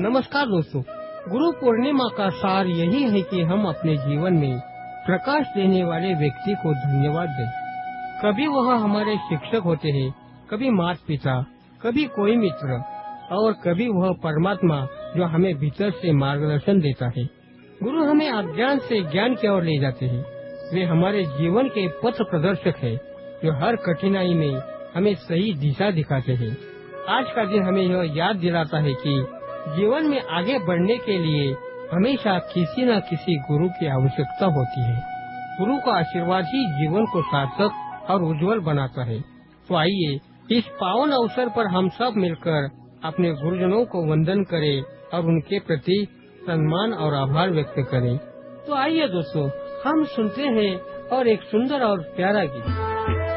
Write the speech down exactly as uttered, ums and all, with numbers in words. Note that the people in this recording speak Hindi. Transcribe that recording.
नमस्कार दोस्तों, गुरु पूर्णिमा का सार यही है कि हम अपने जीवन में प्रकाश देने वाले व्यक्ति को धन्यवाद दें। कभी वह हमारे शिक्षक होते हैं, कभी माता पिता, कभी कोई मित्र और कभी वह परमात्मा जो हमें भीतर से मार्गदर्शन देता है। गुरु हमें अज्ञान से ज्ञान की ओर ले जाते हैं। वे हमारे जीवन के पथ प्रदर्शक है, जो हर कठिनाई में हमें सही दिशा दिखाते हैं। आज का दिन हमें यह याद दिलाता है कि जीवन में आगे बढ़ने के लिए हमेशा किसी न किसी गुरु की आवश्यकता होती है। गुरु का आशीर्वाद ही जीवन को सार्थक और उज्जवल बनाता है। तो आइए इस पावन अवसर पर हम सब मिलकर अपने गुरुजनों को वंदन करें और उनके प्रति सम्मान और आभार व्यक्त करें। तो आइए दोस्तों, हम सुनते हैं और एक सुंदर और प्यारा गीत।